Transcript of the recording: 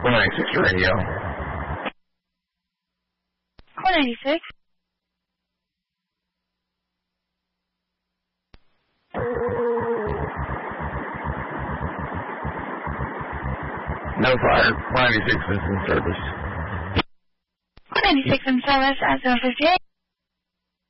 496 radio. 496. No fire. 496 is in service. 496 in service at 758.